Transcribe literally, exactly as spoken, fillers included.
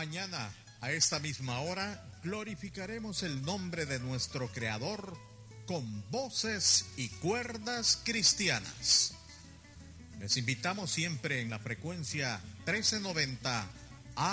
Mañana, a esta misma hora, glorificaremos el nombre de nuestro Creador con voces y cuerdas cristianas. Les invitamos siempre en la frecuencia trece noventa